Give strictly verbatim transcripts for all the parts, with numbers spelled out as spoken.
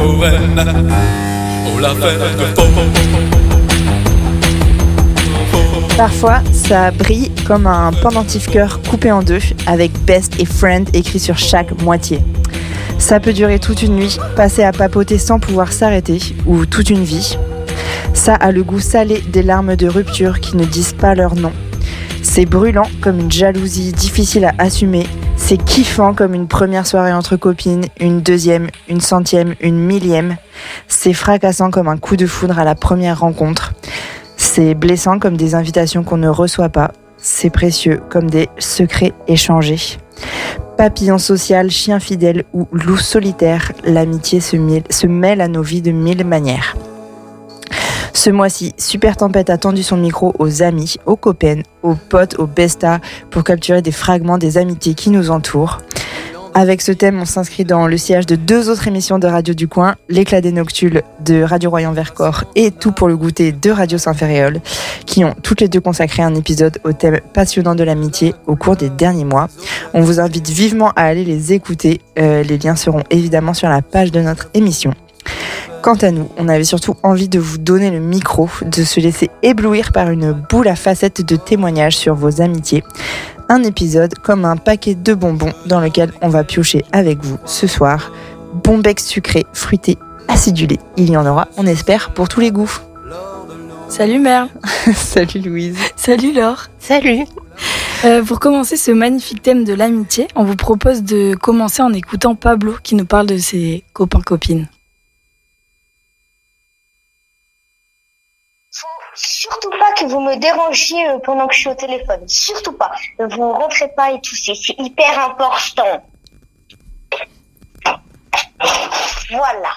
Parfois, ça brille comme un pendentif cœur coupé en deux, avec Best et Friend écrit sur chaque moitié. Ça peut durer toute une nuit, passer à papoter sans pouvoir s'arrêter, ou toute une vie. Ça a le goût salé des larmes de rupture qui ne disent pas leur nom. C'est brûlant comme une jalousie difficile à assumer. C'est kiffant comme une première soirée entre copines, une deuxième, une centième, une millième. C'est fracassant comme un coup de foudre à la première rencontre. C'est blessant comme des invitations qu'on ne reçoit pas. C'est précieux comme des secrets échangés. Papillon social, chien fidèle ou loup solitaire, l'amitié se, mille, se mêle à nos vies de mille manières. Ce mois-ci, Super Tempête a tendu son micro aux amis, aux copains, aux potes, aux bestas pour capturer des fragments des amitiés qui nous entourent. Avec ce thème, on s'inscrit dans le sillage de deux autres émissions de Radio du Coin, L'éclat des noctules de Radio Royan-Vercors et Tout pour le goûter de Radio Saint-Ferréol, qui ont toutes les deux consacré un épisode au thème passionnant de l'amitié au cours des derniers mois. On vous invite vivement à aller les écouter. Euh, les liens seront évidemment sur la page de notre émission. Quant à nous, on avait surtout envie de vous donner le micro, de se laisser éblouir par une boule à facettes de témoignages sur vos amitiés. Un épisode comme un paquet de bonbons dans lequel on va piocher avec vous ce soir. Bonbec sucré, fruité, acidulé. Il y en aura, on espère, pour tous les goûts. Salut Merle. Salut Louise. Salut Laure. Salut. Euh, pour commencer ce magnifique thème de l'amitié, on vous propose de commencer en écoutant Pablo qui nous parle de ses copains-copines. Surtout pas que vous me dérangiez pendant que je suis au téléphone. Surtout pas. Vous rentrez pas et tout. C'est, c'est hyper important. Voilà.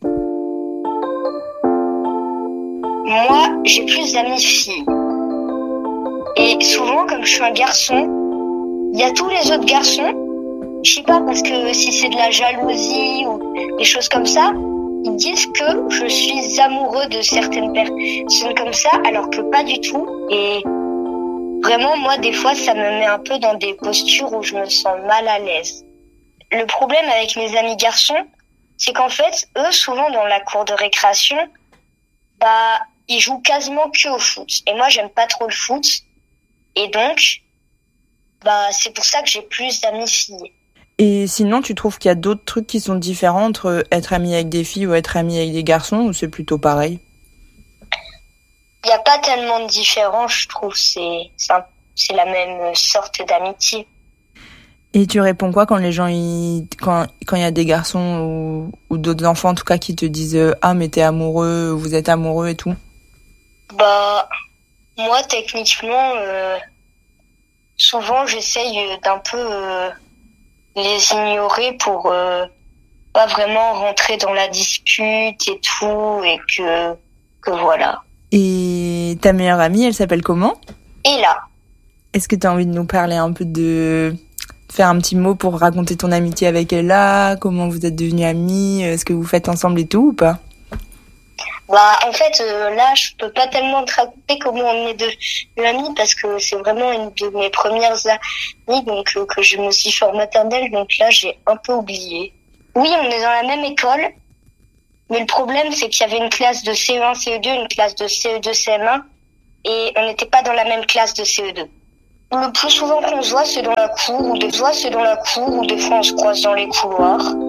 Moi, j'ai plus d'amis filles. Et souvent, comme je suis un garçon, il y a tous les autres garçons. Je sais pas, parce que si c'est de la jalousie ou des choses comme ça, ils disent que je suis amoureux de certaines personnes comme ça, alors que pas du tout. Et vraiment, moi, des fois, ça me met un peu dans des postures où je me sens mal à l'aise. Le problème avec mes amis garçons, c'est qu'en fait, eux, souvent dans la cour de récréation, bah, ils jouent quasiment que au foot. Et moi, j'aime pas trop le foot. Et donc, bah, c'est pour ça que j'ai plus d'amis filles. Et sinon, tu trouves qu'il y a d'autres trucs qui sont différents entre être ami avec des filles ou être ami avec des garçons, ou c'est plutôt pareil ? Il n'y a pas tellement de différence, je trouve. C'est, c'est, un, c'est la même sorte d'amitié. Et tu réponds quoi quand les gens, ils, quand quand il y a des garçons ou, ou d'autres enfants en tout cas qui te disent « Ah, mais t'es amoureux, vous êtes amoureux et tout » ? Bah, moi, techniquement, euh, souvent, j'essaye d'un peu... Euh, les ignorer pour euh, pas vraiment rentrer dans la dispute et tout, et que, que voilà. Et ta meilleure amie, elle s'appelle comment ? Et là. Est-ce que tu as envie de nous parler un peu de... faire un petit mot pour raconter ton amitié avec elle là ? Comment vous êtes devenus amis ? Est-ce que vous faites ensemble et tout ou pas ? Bah, en fait, euh, là, je peux pas tellement te raconter comment on est devenus amis parce que c'est vraiment une de mes premières amies, donc euh, que je me suis fait en maternelle, donc là, j'ai un peu oublié. Oui, on est dans la même école, mais le problème, c'est qu'il y avait une classe de C E un, C E deux, une classe de C E deux, C M un, et on n'était pas dans la même classe de C E deux. Le plus souvent qu'on se voit, c'est dans la cour, ou des fois, c'est dans la cour, ou des fois, on se croise dans les couloirs.